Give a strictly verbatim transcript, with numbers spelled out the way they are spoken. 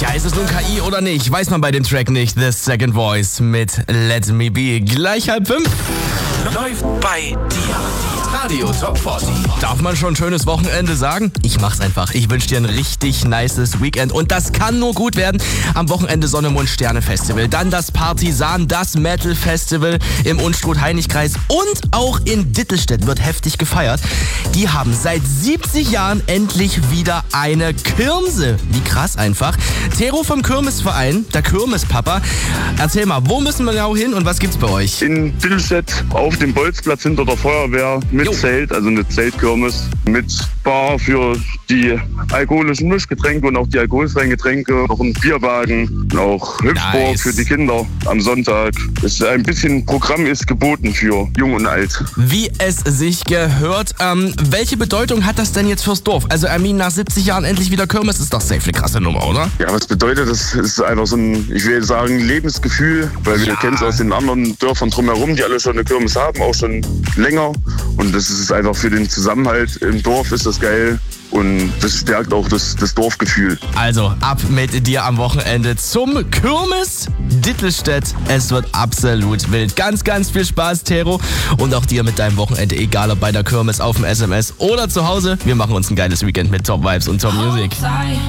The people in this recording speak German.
Ja, ist es nun K I oder nicht? Weiß man bei dem Track nicht. The Second Voice mit Let Me Be. Gleich halb fünf. Läuft bei dir. Radio Top vierzig. Darf man schon schönes Wochenende sagen? Ich mach's einfach. Ich wünsche dir ein richtig nices Weekend. Und das kann nur gut werden. Am Wochenende Sonne, Mond, Sterne Festival. Dann das Partisan, das Metal Festival im Unstrut-Heinig-Kreis. Und auch in Dittelstedt wird heftig gefeiert. Die haben seit siebzig Jahren endlich wieder eine Kirmse. Wie krass einfach. Tero vom Kirmesverein, der Kirmespapa. Erzähl mal, wo müssen wir genau hin und was gibt's bei euch? In Dittelstedt auf dem Bolzplatz hinter der Feuerwehr mit Jo. Zelt, also eine Zeltkirmes mit Bar für die alkoholischen Mischgetränke und auch die alkoholfreien Getränke, noch ein Bierwagen, auch Hüpfburg Nice. für die Kinder am Sonntag. Es ein bisschen Programm ist geboten für Jung und Alt. Wie es sich gehört. Ähm, welche Bedeutung hat das denn jetzt fürs Dorf? Also, I mean, nach siebzig Jahren endlich wieder Kirmes ist doch safe eine krasse Nummer, oder? Ja, was bedeutet das? Ist einfach so ein, ich will sagen, Lebensgefühl, weil wir Ja. kennen es aus den anderen Dörfern drumherum, die alle schon eine Kirmes haben, auch schon länger. Und das ist einfach für den Zusammenhalt im Dorf ist das geil. Und das stärkt auch das, das Dorfgefühl. Also, ab mit dir am Wochenende zum Kirmes Dittelstedt. Es wird absolut wild. Ganz, ganz viel Spaß, Tero. Und auch dir mit deinem Wochenende, egal ob bei der Kirmes, auf dem S M S oder zu Hause. Wir machen uns ein geiles Weekend mit Top Vibes und Top Music.